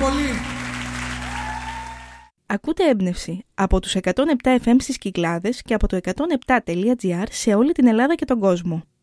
πολύ. Ακούτε έμπνευση από τους 107 FM στις Κυκλάδες και από το 107.gr σε όλη την Ελλάδα και τον κόσμο.